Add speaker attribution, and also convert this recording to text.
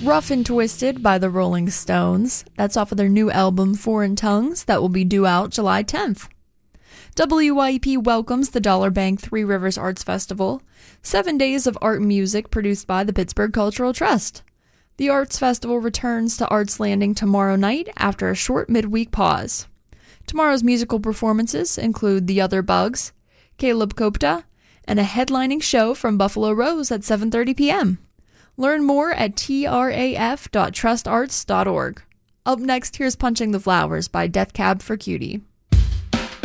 Speaker 1: Rough and Twisted by the Rolling Stones. That's off of their new album, Foreign Tongues, that will be due out July 10th. WYEP welcomes the Dollar Bank Three Rivers Arts Festival, 7 days of art and music produced by the Pittsburgh Cultural Trust. The Arts Festival returns to Arts Landing tomorrow night after a short midweek pause. Tomorrow's musical performances include The Other Bugs, Caleb Kopta, and a headlining show from Buffalo Rose at 7:30 p.m. Learn more at traf.trustarts.org. Up next, here's Punching the Flowers by Death Cab for Cutie.